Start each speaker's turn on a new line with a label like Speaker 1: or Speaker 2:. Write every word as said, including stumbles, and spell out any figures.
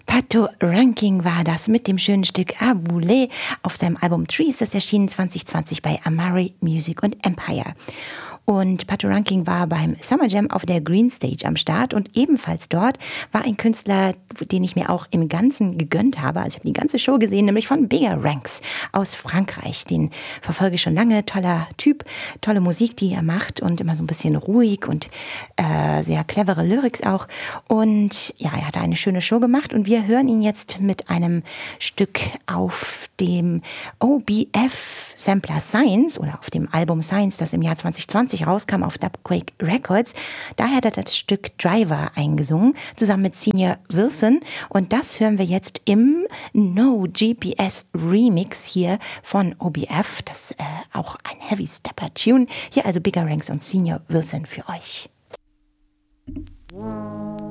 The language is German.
Speaker 1: Patoranking war das mit dem schönen Stück Aboulé auf seinem Album Trees, das erschien zwanzig zwanzig bei Amari Music und Empire. Und Patoranking war beim Summer Jam auf der Green Stage am Start und ebenfalls dort war ein Künstler, den ich mir auch im Ganzen gegönnt habe. Also ich habe die ganze Show gesehen, nämlich von Bigger Ranks aus Frankreich. Den verfolge ich schon lange, toller Typ, tolle Musik, die er macht und immer so ein bisschen ruhig und äh, sehr clevere Lyrics auch. Und ja, er hat eine schöne Show gemacht und wir hören ihn jetzt mit einem Stück auf dem O B F Sampler Science oder auf dem Album Science, das im Jahr zwanzig zwanzig rauskam auf Dubquake Records. Daher hat er das Stück Driver eingesungen, zusammen mit Senior Wilson. Und das hören wir jetzt im No G P S Remix hier von O B F. Das ist äh, auch ein Heavy Stepper Tune. Hier also Bigger Ranks und Senior Wilson für euch.